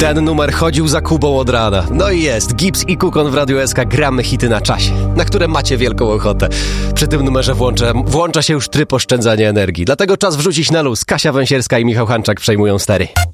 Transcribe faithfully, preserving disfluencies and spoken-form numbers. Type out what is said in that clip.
Ten numer chodził za Kubą od rana. No i jest, Gibbs i Kukon w Radiu S K, gramy hity na czasie, na które macie wielką ochotę. Przy tym numerze włącza, włącza się już tryb oszczędzania energii. Dlatego czas wrzucić na luz. Kasia Węsierska i Michał Hanczak przejmują stery.